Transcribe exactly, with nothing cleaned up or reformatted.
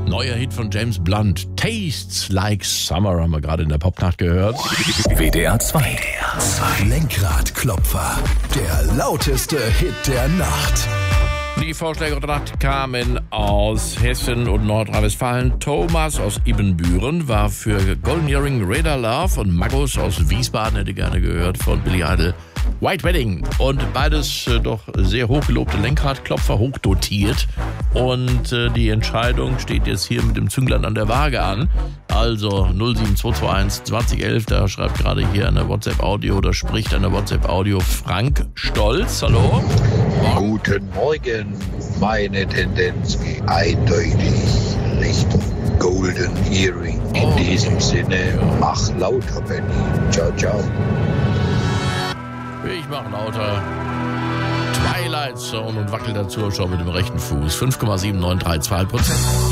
Neuer Hit von James Blunt. Tastes Like Summer haben wir gerade in der Popnacht gehört. W D R zwei. Lenkradklopfer. Der lauteste Hit der Nacht. Die Vorschläge der Nacht kamen aus Hessen und Nordrhein-Westfalen. Thomas aus Ibbenbüren war für Golden Earring Radar Love und Magus aus Wiesbaden hätte gerne gehört von Billy Idol White Wedding. Und beides äh, doch sehr hochgelobte Lenkradklopfer, hochdotiert. Und äh, die Entscheidung steht jetzt hier mit dem Zünglein an der Waage an. Also null sieben zwei zwei eins zwanzig elf, da schreibt gerade hier eine WhatsApp-Audio oder spricht eine WhatsApp-Audio Frank Stolz. Hallo? Morgen. Guten Morgen. Meine Tendenz geht eindeutig Richtung Golden Earring. In oh. diesem Sinne, mach lauter, Benny. Ciao, ciao. Ich mach lauter. Twilight Zone und wackel dazu schon mit dem rechten Fuß. fünf Komma sieben neun drei zwei Prozent.